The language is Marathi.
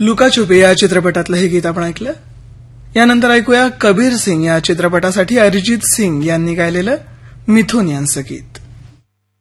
लुका छुपी या चित्रपटातलं हे गीत आपण ऐकलं. यानंतर ऐकूया कबीर सिंग या चित्रपटासाठी अरिजित सिंग यांनी गायलेलं मिथुन यांचं गीत.